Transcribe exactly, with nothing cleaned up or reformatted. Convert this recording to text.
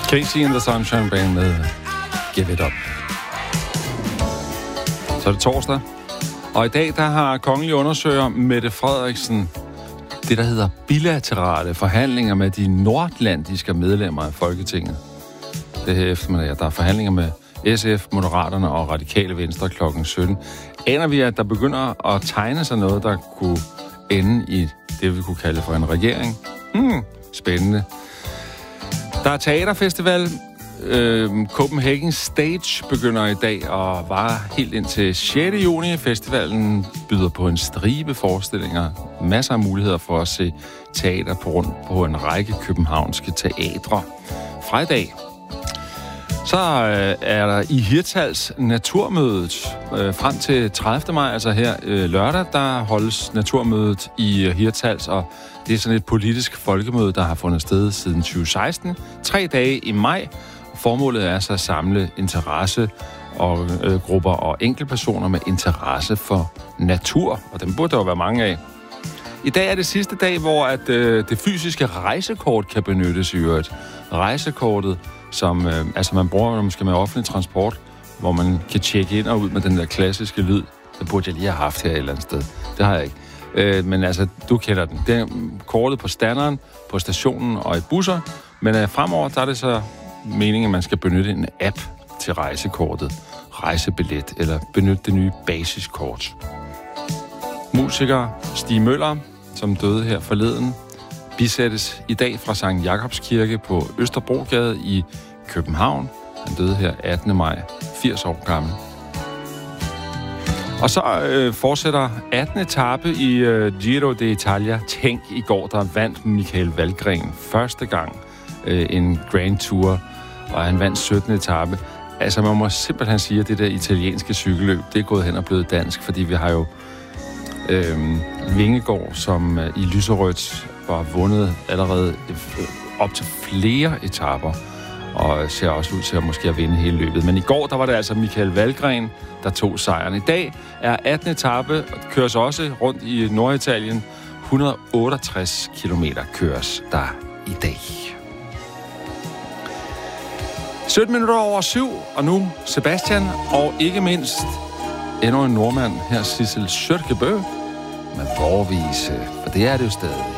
Casey and the Sunshine Band med Give It Up. Så er det torsdag, og i dag der har kongelig undersøger Mette Frederiksen det, der hedder bilaterale forhandlinger med de nordatlantiske medlemmer af Folketinget. Det her eftermiddag, der er forhandlinger med S F, Moderaterne og Radikale Venstre klokken sytten. Aner vi, at der begynder at tegne sig noget, der kunne ende i det, vi kunne kalde for en regering? Hmm, spændende. Der er teaterfestival. Øh, Copenhagen Stage begynder i dag og varer helt indtil sjette juni. Festivalen byder på en stribe forestillinger. Masser af muligheder for at se teater på rundt på en række københavnske teatre. Fra i dag. Så øh, er der i Hirtshals naturmødet øh, frem til tredivte maj, altså her øh, lørdag, der holdes naturmødet i Hirtshals, og det er sådan et politisk folkemøde, der har fundet sted siden tyve seksten. Tre dage i maj. Formålet er så at samle interesse og øh, grupper og enkeltpersoner med interesse for natur, og dem burde der jo være mange af. I dag er det sidste dag, hvor at, øh, det fysiske rejsekort kan benyttes i øvrigt. Rejsekortet, som øh, altså man bruger, når man skal med offentlig transport, hvor man kan tjekke ind og ud med den der klassiske lyd. Det burde jeg lige have haft her et eller andet sted. Det har jeg ikke. Øh, men altså, du kender den. Det er kortet på standeren, på stationen og i busser. Men øh, fremover, der er det så meningen, at man skal benytte en app til rejsekortet. Rejsebillet, eller benytte det nye basiskort. Musiker Stig Møller, som døde her forleden, bisættes i dag fra Sankt Jakobs Kirke på Østerbrogade i København. Han døde her attende maj, firs år gammel. Og så øh, fortsætter attende etape i øh, Giro d'Italia. Tænk, i går der vandt Michael Valgren første gang øh, en Grand Tour, og han vandt syttende etape. Altså, man må simpelthen sige, at det der italienske cykelløb, det er gået hen og blevet dansk, fordi vi har jo øh, Vingegaard, som øh, i lyserødt var vundet allerede øh, op til flere etaper, og ser også ud til at måske at vinde hele løbet. Men i går, der var det altså Michael Valgren, der tog sejren. I dag er attende etape, og køres også rundt i Norditalien. et hundrede og otteogtres kilometer køres der i dag. sytten minutter over syv, og nu Sebastian, og ikke mindst endnu en nordmand, her Sissel Kyrkjebø, med Vorvise, for det er det jo stadig.